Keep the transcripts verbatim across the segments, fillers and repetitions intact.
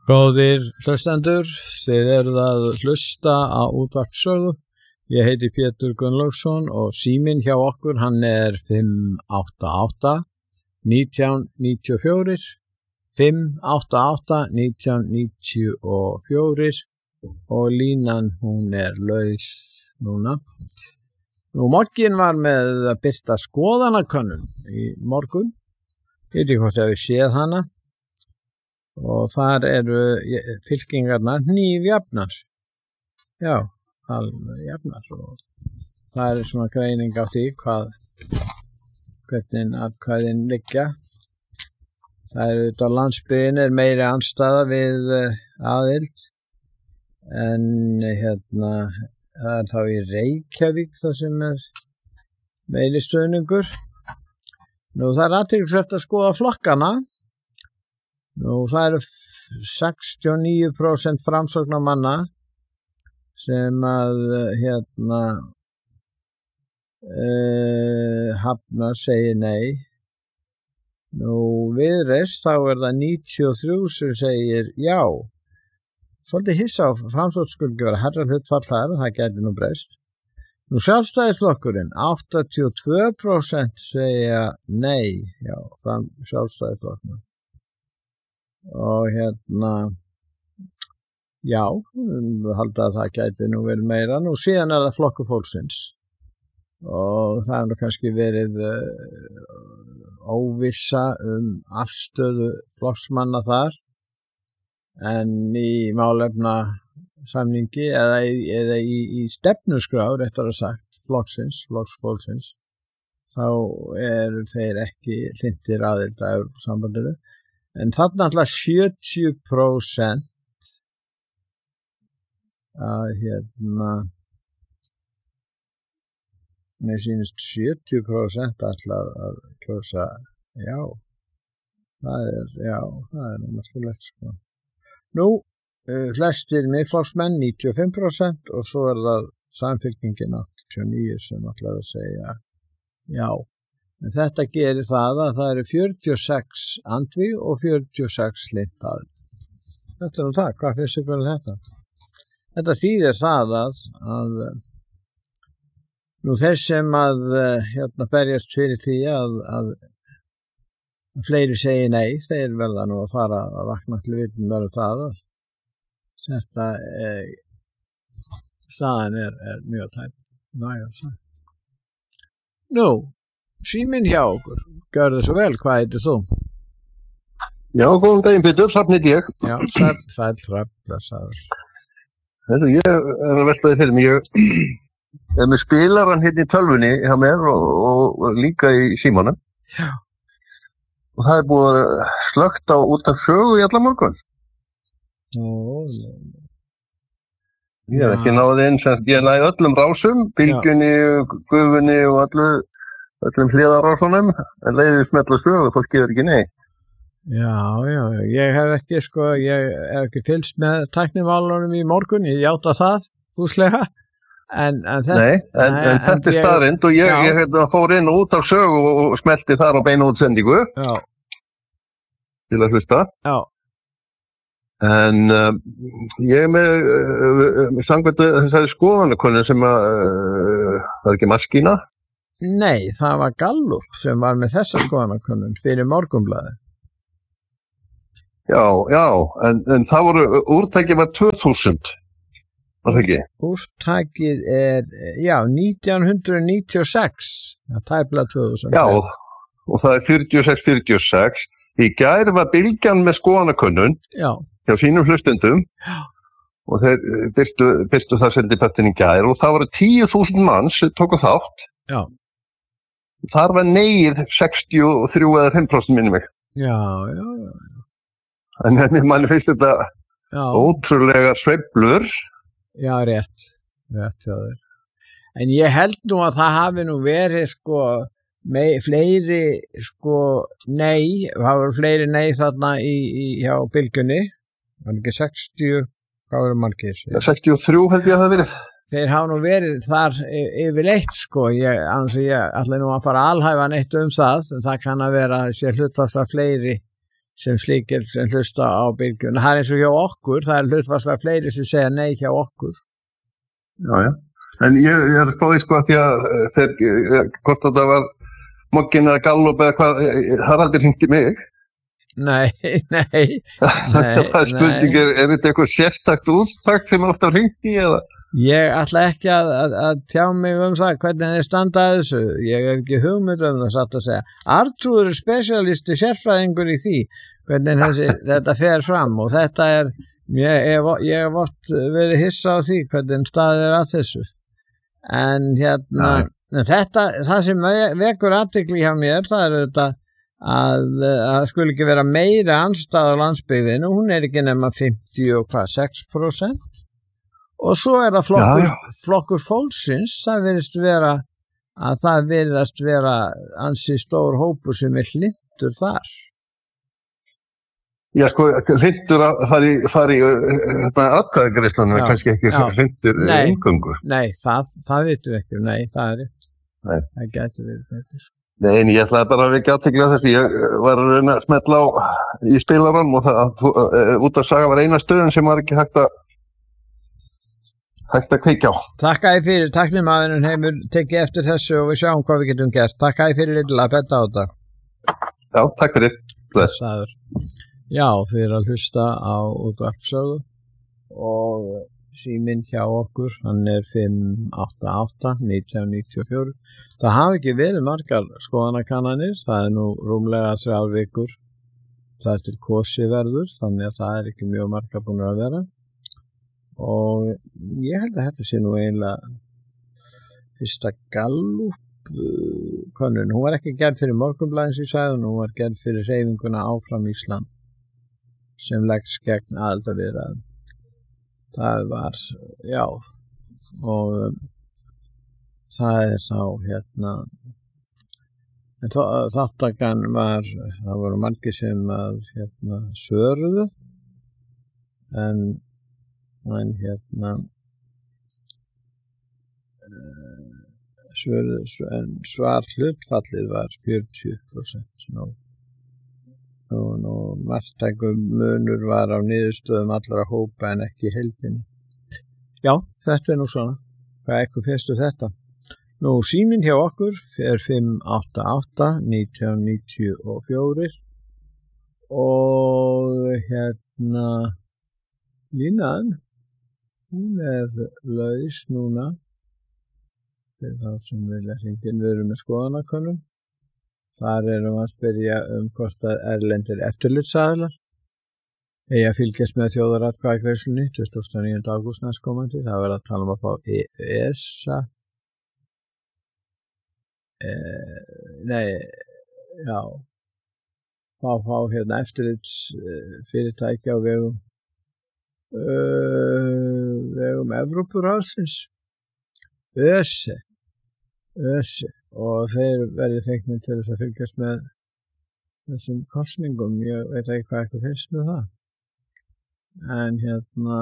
Góðir hlustendur, þið eruð að hlusta á útvarpssögu. Ég heiti Pétur Gunnlaugsson og síminn hjá okkur hann er fimm átta átta nítján níutíu og fjögur, fimm átta átta nítján níutíu og fjögur og línan hún er laus núna. Nú morgun var með að birta skoðanakönnun í morgun. Ég veit ekki hvort að við séð hana. Og þar eru fylkingarnar hnífjafnar. Já, alveg jafnar og það er svona greining á því hvað hvernig atkvæðin liggja. Það er auðvitað á landsbyggðinni er meiri andstaða við aðild en hérna það er þá í Reykjavík það sem er meiri stuðningur. Nú það er athyglisvert að skoða flokkana. Nú það eru sextíu og níu prósent framsóknarmanna sem að hérna uh, hafna segir nei. Nú Viðreisn þá er það níutíu og þrjú sem segir já. Svolítið hissa á Framsókn skulle ekki vera herra hlutfall þar, það gæti nú breyst. Nú Sjálfstæðisflokkurinn áttatíu og tvö prósent segja nei, já, fram Sjálfstæðisflokkurinn. Og hérna já, við halda að það gæti nú verið meira. Nú síðan er það Flokkur fólksins og það er nú kannski verið uh, óvissa um afstöðu flokksmanna þar en í málefna samningi eða, í, eða í, í stefnuskrá réttar að sagt flokksins, Flokks fólksins þá eru þeir ekki hlynntir aðild að Evrópusambandinu. En þarna alltaf sjötíu prósent að hérna mér sýnist sjötíu prósent alltaf að kjósa já. Það er, já, það er nú merkilegt sko. Nú, flestir miðflokksmenn níutíu og fimm prósent og svo er það Samfylkingin áttatíu og níu sem alltaf að segja já. En þetta gerir það að það eru fjörutíu og sex andvíg og fjörutíu og sex hlynnt aðild. Þetta er nú það, hvað finnst ykkur um þetta? Þetta þýðir það að, að nú þeir sem að hérna berjast fyrir því að, að fleiri segi nei, þeir verða nú að fara að vakna til vitund verður það að þetta er, staðan er, er mjög tæp. Næja sagt. Nú, síminn hjá okkur, gjörðu svo vel, hvað heitir þú? Já, góðan daginn Pétur, Hrafn heiti ég. Já, sæll, sæll, Hrafn, blessaður. Þetta, ég er að veltaði fyrir mig, ég er með spilaran hérna í tölvunni hjá mér og, og, og líka í símanum. Já. Og það er búið slökkt á út af sögu í alla morgun. Ó, já. Ég hef ekki náði inn, sem ég næði öllum rásum, bylgjunni, gufunni og öllu öllum hliðarásunum, en leiðið smetla sögu, fólk getur ekki nei. Já, já, ég hef ekki, sko, ég hef ekki fylgst með tæknimálunum í morgun, ég játa það, fúslega, en, en þetta... Nei, en, en, en þetta er staðrind og ég, ég hef fór inn og út af sögu og smelti þar á beina útsendingu. Já. Til að hlusta. Já. En uh, ég er með, uh, með sangvættu þessari skoðanakönnun sem að, uh, það er ekki maskína? Nei, það var Gallup sem var með þessa skoðanakönnun fyrir Morgunblaðið. Já, já, en, en það voru, úrtækið var tvö þúsund, var það ekki? Úrtækið er, já, nítján níutíu og sex, það tæplega tvö þúsund. Já, og það er fjörutíu og sex fjörutíu og sex. Í gær var Bylgjan með skoðanakönnun hjá sínum hlustendum já. Og þeir byrstu, byrstu það sendipartin í gær og það voru tíu þúsund manns sem tóku þátt. Já. Þar var neið sextíu og þrjú eða fimm prósent minni mig. Já, já, já. En henni manni finnst þetta já. Ótrúlega sveiflur. Já, rétt. Rétt, já þér. En ég held nú að það hafi nú verið sko mei, fleiri sko nei, það voru fleiri nei þarna í, í hjá Bylgjunni. Var ekki sextíu, hvað voru margir? Já, sextíu og þrjú held ég að það verið. Þeir hafa nú verið þar yfirleitt sko, ég, annars ég ætla nú að fara að alhæfa neitt um það, en það kann að vera þessi hlutfallslega fleiri sem slíkir sem hlusta á bylgjuna. Það er eins og hjá okkur, það er hlutfallslega fleiri sem segja nei hjá okkur. Já, já. En ég, ég er spáði sko að því að þeir, hvort þetta var Moggin eða Gallup eða hvað, það er aldrei hringt í mig. Nei, nei, það er spurning, er, er þetta eitthvað sérstakt úttakt sem er ofta hringt í eða? Ég ætla ekki að, að, að tjá mig um það hvernig þeir standa að þessu. Ég hef ekki hugmynd um það satt að segja. Arthur er specialisti sérfræðingur í því hvernig þessi, þetta fer fram og þetta er, ég, ég, ég hef oft verið hissa á því hvernig staðið er að þessu. En hérna, en þetta, það sem vekur athygli hjá mér, það er þetta að það skuli ekki vera meira andstæð á landsbyggðinu, hún er ekki nema fimmtíu og sex prósent. Og svo er það flokkur, já, já. flokkur fólksins, það virðist vera að það virðast vera ansi stór hópur sem er hlindur þar. Já, sko, hlindur að fara í, fara í atkvæðagreiðslunum er kannski ekki hlindur eingöngu. Nei, það, það vitum við ekki, nei, það er rétt. Nei. Það getur verið betur. Nei, en ég ætlaði bara að vekja athygli á þessu. Ég var að reyna að smetla á í spilarann og það, út af saga var eina stöðun sem var ekki hægt að Takk að kveikja á. Takk að þið fyrir, tæknimaðurinn hefur tekið eftir þessu og við sjáum hvað við getum gert. Takk að þið fyrir lilla að betta á þetta. Já, takk fyrir. Blessaður. Já, fyrir að hlusta á útvarpssögu og síminn hjá okkur, hann er fimm átta átta nítján níutíu og fjögur. Það hafi ekki verið margar skoðanakannanir, það er nú rúmlega þrjár vikur. Það er til kosið verður, þannig að það er ekki mjög margar búin að vera. Og ég held að þetta sé nú eiginlega fyrsta Gallup könnun. Hún var ekki gerð fyrir Morgunblaðið sem ég sagði, hún var gerð fyrir hreyfinguna Áfram Ísland sem leggst gegn aðildarviðræðum. Það var, já, og um, það er þá hérna, þáttakan var, það voru margir sem að hérna svöruðu, en en hérna svör, svar hlutfallið var fjörutíu prósent nú, nú, nú margtækum munur var á niðurstöðum allra hópa en ekki heildinni. Já, þetta er nú svona. Hvað ekkur finnstu þetta? Nú, síminn hjá okkur er fimm átta átta nítján níutíu og fjögur og hérna línan hún er laus núna fyrir þá sem vilja hringja. Við erum með skoðanakönnun. Þar erum við að spyrja um hvort að erlendir eftirlitsaðilar eigi að fylgjast með þjóðaratkvæðagreiðslunni tuttugasta og níunda ágúst næstkomandi. Það verður að tala um að fá E S A e, Nei, já fá, fá hérna eftirlitsfyrirtæki á vegum Uh, vegum Evrópuráðsins ÖSE ÖSE og þeir verði fengnir til þess að fylgjast með þessum kosningum. Ég veit ekki hvað eitthvað finnst með það, en hérna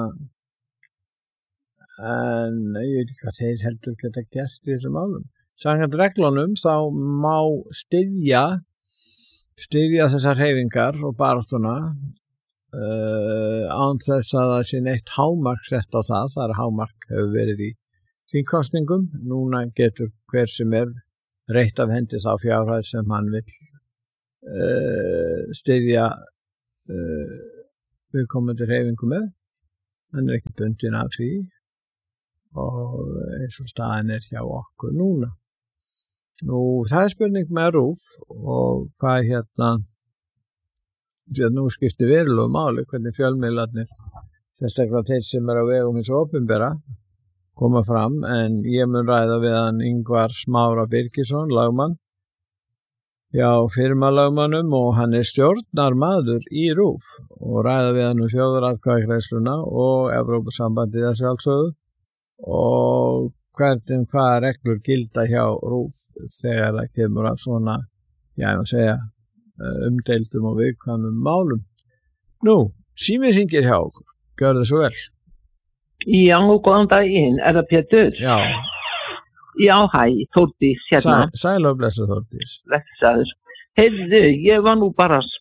en ég veit ekki hvað þeir heldur geta gert í þessum málum. Samkvæmt reglunum þá má styðja styðja þessar hreyfingar og baráttuna Uh, án þess að það sé neitt hámark sett á það. Það er hámark hefur verið í þingkosningum. Núna getur hver sem er reitt af hendi þá fjárhæð sem hann vill uh, styðja uh, viðkomandi hreyfingu með. Hann er ekki bundinn af því og eins og staðan er hjá okkur núna. Nú, það er spurning með RÚV og hvað hérna því að nú skiptir verulegu máli hvernig fjölmiðlarnir, sérstaklega þeir sem er á vegum hins opinbera, koma fram, en ég mun ræða við hann Ingvar Smára Birgisson, lagmann, já, firmalagmannum og hann er stjórnarmaður í RÚV og ræða við hann um þjóðaratkvæðagreiðsluna og Evrópusambandið að sjálfsögðu og hvernig hvaða reglur gilda hjá RÚV þegar það kemur að svona, já, ég má segja, umdeildum og viðkvæmum málum. Nú, síminn hringir hjá okkur. Gjörðu svo vel. Já, góðan daginn. Er það Pétur? Já. Já, hæ, Þórdís hérna. Sæl og blessa Þórdís. Blessaður. Heyrðu, ég var nú bara að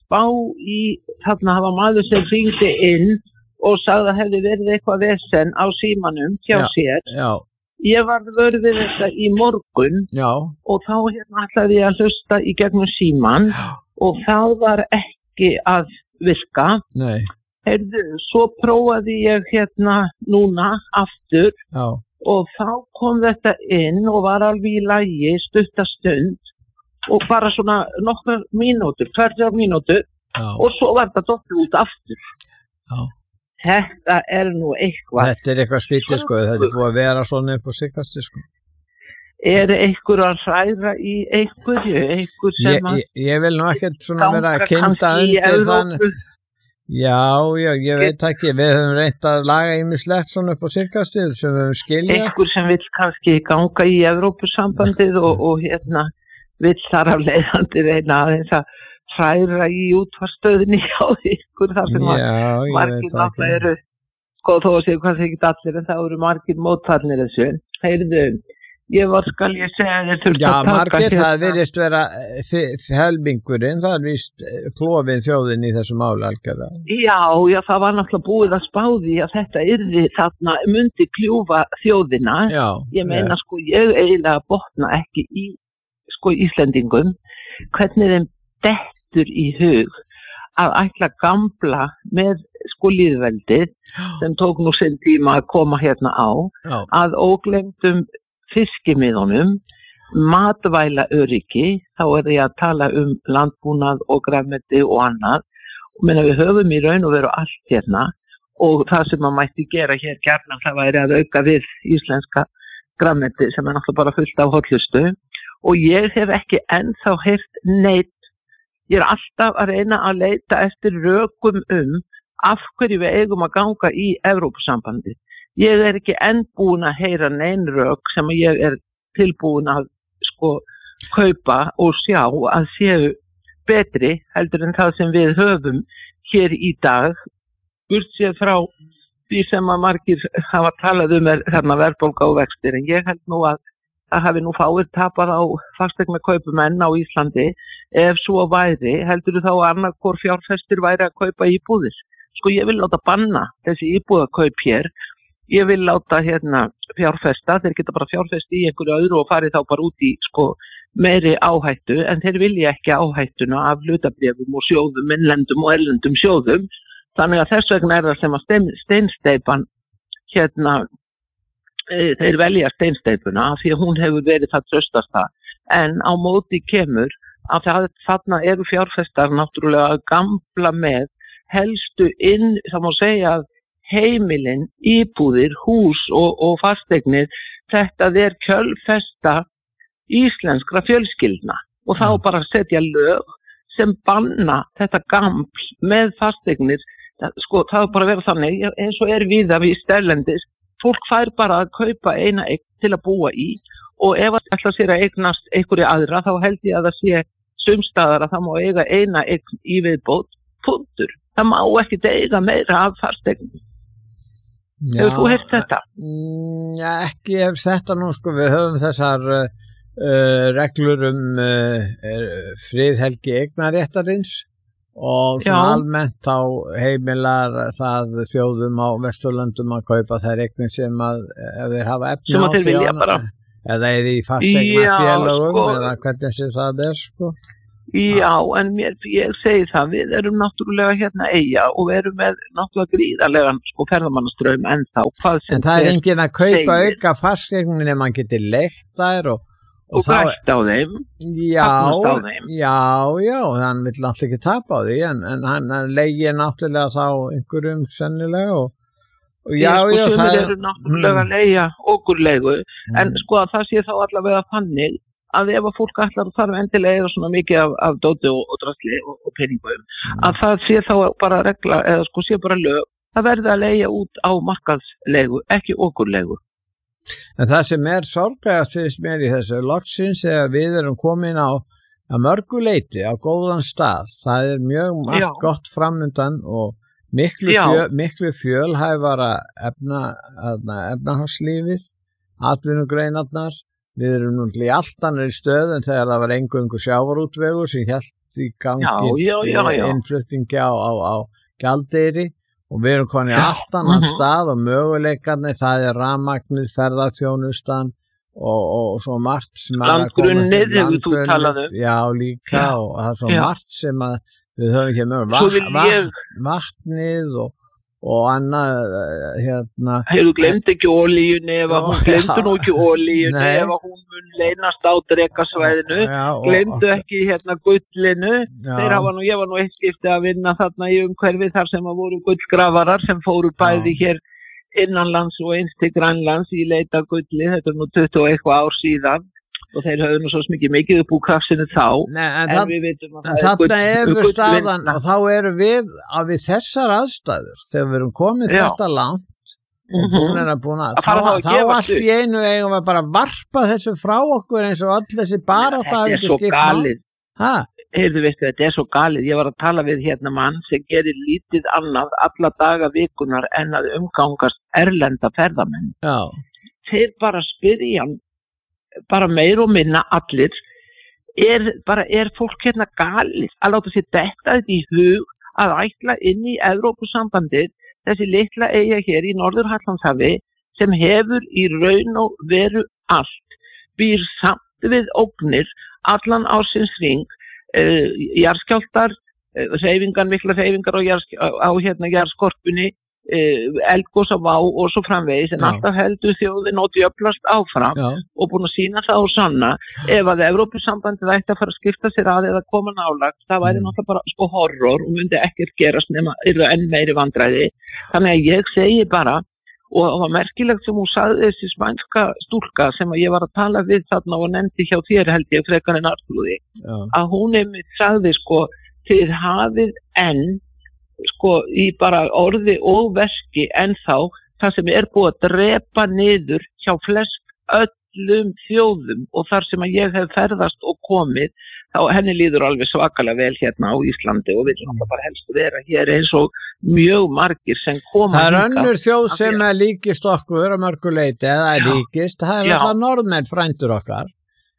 spá í, þarna hafa maður sem hringdi inn og sagði að hefði verið eitthvað vesen á símanum hjá já, sér. Já. Ég var vörð við þetta í morgun já. og þá hérna ætlaði ég að hlusta í gegnum síman og það var ekki að virka. Nei. Heyrðu, svo prófaði ég hérna núna aftur já. Og þá kom þetta inn og var alveg í lagi stutta stund og bara svona nokkrar mínútur, tvær mínútur og svo var þetta dottið út aftur. Já. Þetta er nú eitthvað. Þetta er eitthvað skrítið sko, þetta er búið að vera svona upp á sigasti sko. Er einhver að hræra í einhverju, einhver sem að... Ég, ég, ég vil nú ekkert svona vera að kynda undir þannig. Já, já, ég veit ekki, við höfum reynt að laga ýmislegt svona upp á sigastið sem við höfum skiljað. Einhver sem vil kannski ganga í Evrópusambandið og, og hérna vil þar af leiðandi reyna aðeins að hræra í útvarpsstöðinni á ykkur þar sem já, að margir náttúrulega eru, sko þó að segja hvað þeir ekki allir en það eru margir mótfallnir þessu. Heyrðu, ég var skal ég segja þér þurft já, að taka margir, hérna. Það virðist vera helmingurinn, það er víst klofin þjóðin í þessu máli algjörlega. Já, já, það var náttúrulega búið að spá því að þetta yrði þarna myndi kljúfa þjóðina. Já, ég meina ja. Sko, ég eiginlega botna ekki í sko Íslendingum, hvernig þeim dettur í hug að ætla gamla með sko lýðveldið sem tók nú sinn tíma að koma hérna á, já. Að ógleymdum fiskimiðunum, matvæla öryggi, þá er ég að tala um landbúnað og grænmeti og annað. Og meina við höfum í raun og veru allt hérna og það sem maður mætti gera hér gjarnan það væri að auka við íslenska grænmeti sem er náttúrulega bara fullt af hollustu og ég hef ekki ennþá heyrt neitt. Ég er alltaf að reyna að leita eftir rökum um af hverju við eigum að ganga í Evrópusambandi. Ég er ekki enn búin að heyra nein rök sem ég er tilbúin að sko kaupa og sjá að séu betri heldur en það sem við höfum hér í dag. Burtséð frá því sem að margir hafa talað um er þarna verðbólga og vextir en ég held nú að það hafi nú fáir tapað á fasteignakaupum enn á Íslandi ef svo væri heldur þá annað hvor fjárfestir væri að kaupa íbúðir. Sko ég vil láta banna þessi íbúðakaup hér. Ég vil láta hérna fjárfesta, þeir geta bara fjárfest í einhverju öðru og farið þá bara út í sko meiri áhættu en þeir vilja ekki áhættuna af hlutabréfum og sjóðum, innlendum og erlendum sjóðum. Þannig að þess vegna er það sem að stein, steinsteipan hérna, e, þeir velja steinsteipuna af því að hún hefur verið það traustasta en á móti kemur að það, þarna eru fjárfestar náttúrulega gamla með helstu inn, það má segja að heimilin, íbúðir, hús og, og fasteignir, þetta er kjölfesta íslenskra fjölskyldna og þá mm. bara setja lög sem banna þetta gaml með fasteignir, sko það er bara að vera þannig eins og er víða við stellendis, fólk fær bara að kaupa eina eign til að búa í og ef það ætla sér að eignast einhverju aðra þá held ég að það sé sumstaðar að það má eiga eina eign í viðbót, punktur. Það má ekki eiga meira af fasteignum. Hefur þú heyrt þetta? Já, ekki hef þetta nú sko, við höfum þessar uh, reglur um uh, friðhelgi eignaréttarins og svona almennt þá heimilar það þjóðum á Vesturlöndum að kaupa þær eignir sem að ef þeir hafa efni á þjóðan eða eða í fasteignafélögum sko, eða hvernig sem það er sko. Já, en mér, ég segi það, við erum náttúrulega hérna eiga og við erum með náttúrulega gríðarlegan sko ferðamannastraum ennþá. En það er enginn að kaupa segir. Auka fasteignir nema hann getur leitt þær og og, og grætt á þeim. Já, á þeim. já, já, hann vill alltaf ekki tapa á því en, en hann, hann leigir náttúrulega þá einhverjum sennilega og, og já, ég, sko, já, það er náttúrulega mm. leigja okkurleigu mm. en sko að það sé þá allavega þannig að ef að fólk ætlar að þarf endilega eða svona mikið af, af dóti og, og drasli og, og peningum, mm. að það sé þá bara regla, eða sko sé bara lög, það verði að leigja út á markaðslegu, ekki okurlegu. En það sem er sorglegast finnst mér í þessu loksins er að við erum komin á að mörgu leyti á góðan stað. Það er mjög margt Já. Gott framundan og miklu, fjö, miklu fjölhæfara efna, efnahagslífið, atvinnugreinarnar. Við erum núna í allt annari stöð en þegar það var eingöngu sjávarútvegur sem hélt í gangi innflutningi á, á, á gjaldeyri og við erum konið allt annan uh-huh. stað og möguleikarnir, það er rafmagnið, ferðaþjónustan og, og svo margt sem er að koma til landgrunnið, já líka já. Og það er svo já. Margt sem að við höfum ekki með vatn, vatn, vatnið og og annað hérna hefur glemt ekki olíunni ef hún glemtu nú ekki olíunni ef hún mun leynast á drekasvæðinu glemtu ekki hérna gullinu þeir hafa nú, ég var nú eitt skipti að vinna þarna í umhverfi þar sem að voru gullgrafarar sem fóru bæði já. Hér innanlands og eins til Grænlands í leita gulli, þetta er nú tuttugu og eitthvað ár síðan og þeir höfðu nú svo mikið mikið upp úr krafsinu þá Nei, en, en það, við vitum að það er gull, gull staðan og þá erum við að við þessar aðstæður þegar við erum komið Já. Þetta langt og búin er að búin að, að þá, þá allt í einu eigum við bara að varpa þessu frá okkur eins og öll þessi barátta þetta er svo galið heyrðu veistu, þetta er svo galið, ég var að tala við hérna mann sem gerir lítið annað alla daga vikunar en að umgangast erlenda ferðamenn Já. Þeir bara spyrja hann bara meir og minna allir er bara er fólk hérna galið að láta sér detta þetta í hug að ætla inn í Evrópusambandið þessi litla eyja hér í Norður-Atlantshafi sem hefur í raun og veru allt býr samt við ógnir allan ársins hring uh, jarðskjálftar uh, hreyfingar, mikla hreyfingar á, jarðsk- á hérna jarðskorpunni eldgos á vá og svo framvegis en Já. Alltaf heldur þjóðin og djöflast áfram Já. Og búin að sína það og sanna ef að Evrópusambandið ætti að fara að skipta sér að eða koma nálagt, það væri mm. náttúrulega bara sko horror og myndi ekkert gerast nema eru enn meiri vandræði þannig að ég segi bara og það var merkilegt sem hún sagði þessi spænska stúlka sem að ég var að tala við þarna og nefndi hjá þér held ég frekar en Arnlúði að hún einmitt sagði sko þið hafið enn sko í bara orði og verki en þá það sem er búið að drepa niður hjá flest öllum þjóðum og þar sem að ég hef ferðast og komið þá henni líður alveg svakalega vel hérna á Íslandi og við erum bara helst að vera hér eins og mjög margir sem koma Það er önnur þjóð sem er líkist okkur að mörgu leyti eða er líkist, það er alltaf norðmenn frændur okkar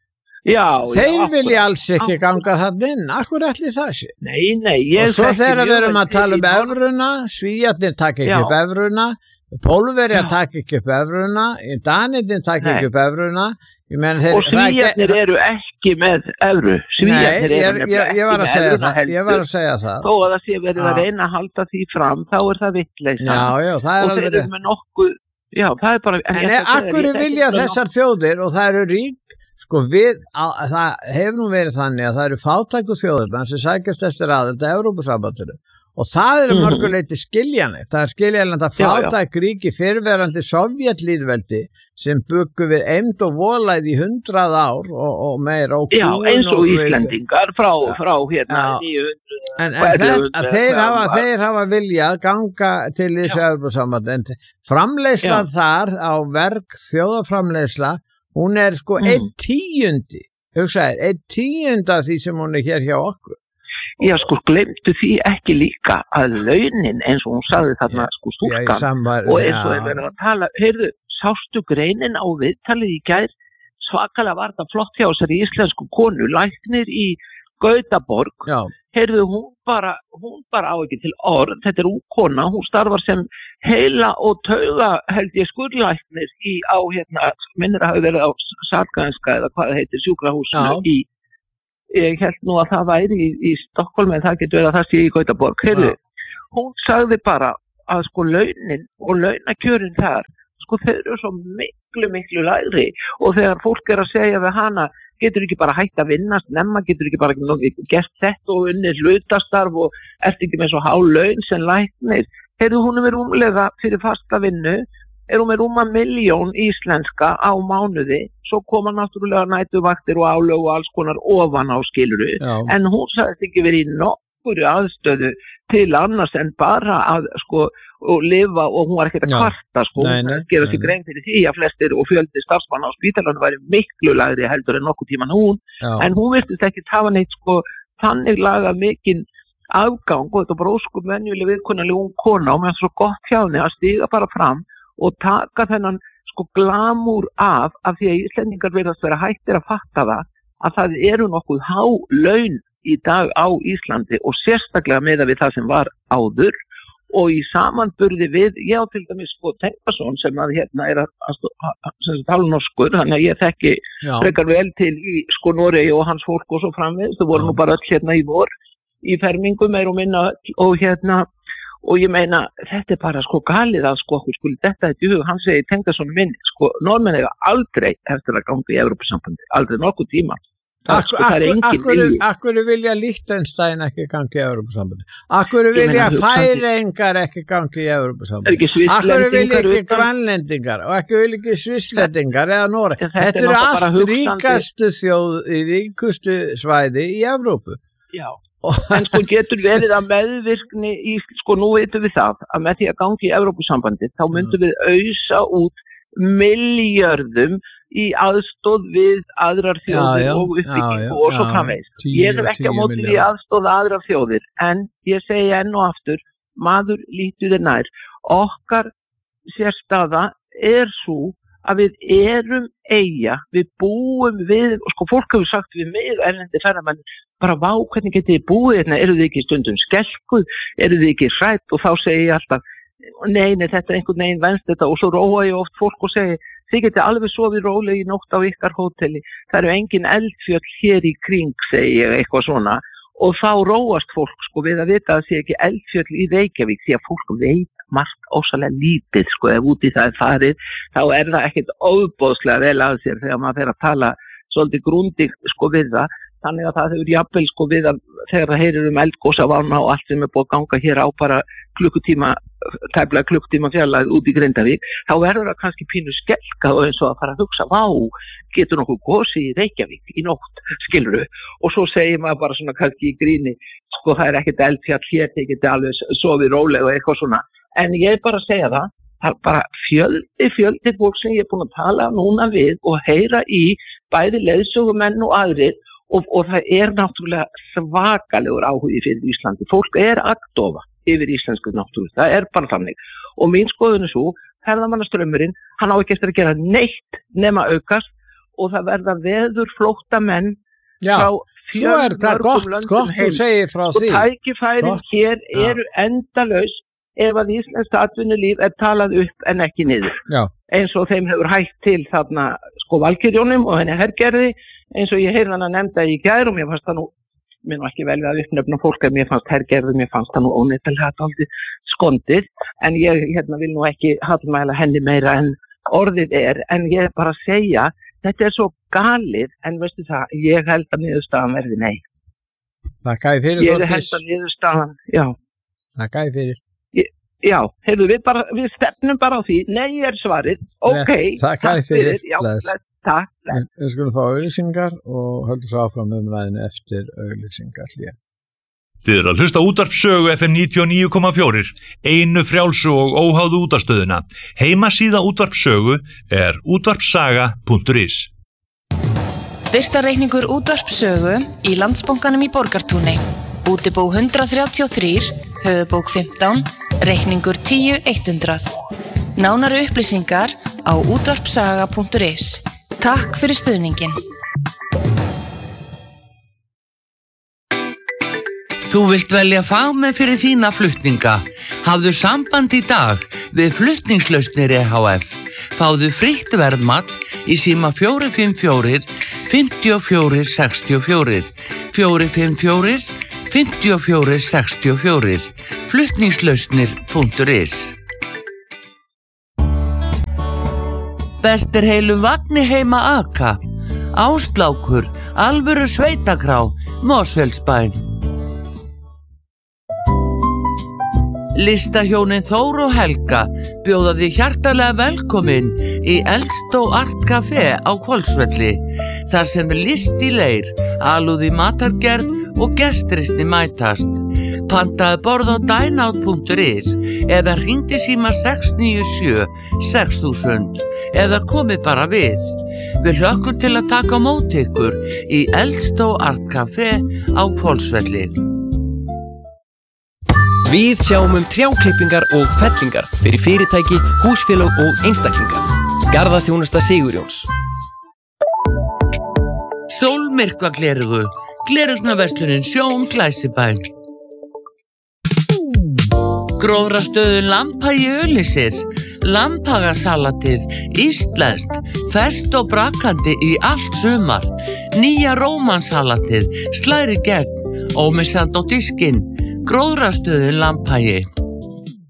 Já, þeir já, vilja alls ekki ganga þarna inn, akkur ætli það sé Nei, nei ég Og svo þegar við erum að tala um evruna Svíarnir taka ekki upp evruna Pólverjar taka ekki upp evruna Danirnir taka ekki upp evruna þeir, Og Svíarnir eru ekki með evru Svíarnir eru ekki með evruna Ég var að segja það Þó að það sé verið að reyna að halda því fram þá er það vittleysa Já, já, það er alveg rétt nokkuð, Já, það er bara En akkur vilja þessar þjóðir og það eru rík Sko við, að, það hefur nú verið þannig að það eru fátæktu þjóðir sem sækjast eftir aðild að Evrópusambandinu og það eru mm-hmm. mörguleiti skiljanlegt, það er skiljanlegt að fátæk ríki fyrrverandi sovjetlýðveldi sem byggu við eymd og volæð í hundrað ár og, og meira og Já, eins og, og Íslendingar frá, frá hérna níuhundruð En, en þetta, þeir, hafa, þeir hafa viljað ganga til þessu Evrópusambandi en framleiðslan þar á verk þjóðaframleiðsla Hún er sko mm. einn tíundi, hugsaði, einn tíundi af því sem hún er hér hjá okkur. Já, sko, glemtu því ekki líka að launin, eins og hún sagði þarna, ja, sko, stúlkan, ja, samar, og eins og þeir verður að tala, heyrðu, sástu greinin á viðtalið í gær, svakalega var það flott hjá þessari íslensku konu, læknir í Gautaborg, Já. Heyrðu, hún bara, hún bara á ekki til orð, þetta er útkona, hún starfar sem heila og tauga, held ég, skurðlæknir í á, hérna, minnir að hafa verið á Sahlgrenska eða hvað það heitir, sjúkrahúsinu í, ég held nú að það væri í, í Stokkólmi en það getur verið að það sé í Gautaborg. Heyrðu, hún sagði bara að sko launin og launakjörin þar, sko þau eru svo miklu, miklu lægri og þegar fólk er að segja við hana, getur ekki bara hægt að vinnast, nemma getur ekki bara gert þetta og unnið hlutastarf og ert ekki með svo há laun sem læknir. Heyrðu, hún er með rúmlega fyrir fasta vinnu, er hún með rúma milljón íslenska á mánuði, svo koma náttúrulega nætuvaktir og álög og alls konar ofan á skiluru, en hún sagðist ekki verið í nokkurri aðstöðu til annars en bara að sko og lifa og hún var ekkert að kvarta sko, nei, nei, hún gera sig grein fyrir því að flestir og fjöldi starfsmanna á spítalanum væri miklu lagri heldur en nokkuð tíman hún, Já. En hún virtist ekki hafa neitt sko þannig laga mikinn afgang og þetta bara óskup venjuleg viðkunnuleg ung kona og með svo gott hjá henni að stíga bara fram og taka þennan sko glamúr af af því að Íslendingar virðast vera hættir að fatta það að það eru nokkuð há laun í dag á Íslandi og sérstaklega meða við það sem var áður og í samanburði við, ég á til dæmis sko Tengdason sem að hérna er að, að, að tala norskur, þannig að ég þekki frekar vel til í sko Noregi og hans fólk og svo framvegis, þau voru nú bara öll hérna í vor í fermingu meir og minna og hérna og ég meina þetta er bara sko galið að sko okkur skuli þetta þetta í hug, hann segir Tengdason minn, sko Normenn eiga aldrei eftir að ganga í Evrópusambandi, aldrei nokkuð tíma. Akkur, akkur, akkur vilja Liechtenstein ekki gangi í Evrópusambandi? Akkur vilja Færeyingar ekki gangi í Evrópusambandi? Akkur vilja ekki Grænlendingar og ekki vilja ekki Svisslendingar eða Noreg? Þetta eru allt ríkastu þjóð, ríkustu svæði í Evrópu. Já, en sko getur verið að meðvirkni í, sko nú veitum við það að með því að gangi í Evrópusambandi þá myndum við ausa út milljörðum í aðstóð við aðrar þjóðir já, já, og uppbyggingu og svo framvegis. Ég er ekki á móti í aðstóð aðrar þjóðir, en ég segi enn og aftur, maður lítur þér nær. Okkar sérstaða er svo að við erum eyja, við búum við, og sko fólk hefur sagt við mig, erlendi ferðamenn, bara vá, hvernig getið þið búið hérna, eru þið ekki stundum skelkuð, eru þið ekki hrætt, og þá segi ég alltaf, nei, nei, þetta er einhvern veginn venst þetta, og svo róa ég oft fólk og segi, þið getið alveg sofið rólega í nótt á ykkar hóteli, það eru engin eldfjöll hér í kring, segi ég eitthvað svona, og þá róast fólk sko við að vita að það sé ekki eldfjöll í Reykjavík, því að fólk veit margt ósalega lítið, sko, ef út í það er farið, þá er það ekkert óboðslega vel að sér þegar maður fer að tala svolítið grundig sko við það, þannig að það hefur jafnvel sko við að þegar það heyrir um eldgosavána og allt sem er búið að ganga hér á bara klukkutíma, tæplega klukkutíma fjarlægð út í Grindavík, þá verður það kannski pínu skelkað og eins og að fara að hugsa, vá, getur nokkuð gosi í Reykjavík í nótt, skilurðu, og svo segir maður bara svona kannski í gríni, sko það er ekkert eldfjall hér, þið getið alveg sofið rólega og eitthvað svona, en ég er bara að segja það, það er bara fjöldi, fjöldi fólk sem ég er búin að tala núna við og heyra í bæði leiðsögumenn og aðrir og, og það er náttúrulega svakalegur áhugi fyrir Íslandi. Fólk er agndofa yfir íslensku náttúru, það er bara þannig. Og mín skoðun er svo, ferðamannastraumurinn, hann á ekki eftir að gera neitt nema aukast og það verða veður flóttamenn frá fjölmörgum löndum heim. Og tækifærin hér eru endalaus ef að íslenskt atvinnulíf er talað upp en ekki niður. Já. Eins og þeim hefur hægt til þarna sko Valkyrjónum og henni hergerði, eins og ég heyrði hann að nefnda í gær og mér fannst það nú, mér nú ekki vel við að uppnefna fólk en mér fannst hergerði, mér fannst það nú óneitanlega dálítið skondið, en ég hérna vil nú ekki hallmæla henni meira en orðið er, en ég er bara að segja, þetta er svo galið, en veistu það, ég held að niðurstaðan verði nei. Þakka ég fyrir, Þórdís. Ég held að niðurstaðan, já. Þakka ég fyrir. Já, heyrðu, við, bara, við stefnum bara á því, nei er svarið, ok, takk fyrir, já, bless, takk, bless. Við skulum fá auglýsingar og höldum svo áfram um ræðinu eftir auglýsingar hlýja. Þið eru að hlusta útvarpssögu F M níutíu og níu komma fjögur, einu frjálsu og óháðu útvarpsstöðuna. Heimasíða útvarpssögu er útvarpssaga punktur is. Styrktarreikningur útvarpssögu í Landsbankanum í Borgartúni. Útibú hundrað þrjátíu og þrjú, höfubók fimmtán, reikningur tíu hundrað. Nánari upplýsingar á útvarpssaga punktur is. Takk fyrir stuðningin. Þú vilt velja fagmenn fyrir þína flutninga. Hafðu samband í dag við Flutningslausnir E H F. Fáðu frítt verðmat í síma fjögur fimm fjögur, fimm fjögur sex fjögur, fjögur fimm fjögur, fimm fjögur sex fjögur, flutningslausnir punktur is. Bestir heilu vagni heima aka. Áslákur, alvöru sveitakrá, Mosfellsbæn. Listahjónin Þór og Helga bjóða þig hjartalega velkomin í Eldstó Art Café á Hvolsvelli. Þar sem er list í leir, alúð í matargerð og gestrisni mætast. Pantaðu borð á dineout punktur is eða hringdu síma sex níu sjö sex þúsund eða komið bara við. Við hlökkum til að taka á móti ykkur í Eldstó Art Café á Hvolsvelli. Við sjáum um trjáklippingar og fellingar fyrir fyrirtæki, húsfélög og einstaklinga. Garðaþjónusta Sigurjóns. Sólmyrkvagleraugu, Gleraugnarverslunin Sjón Glæsibæ. Gróðrastöðin Lambhagi Öllisir, Lambhagasalatið, íslenskt, ferskt og brakandi í allt sumar. Nýja rómansalatið, slæri gegn, ómissandi á diskinn. Gróðrastöðin Lambhagi.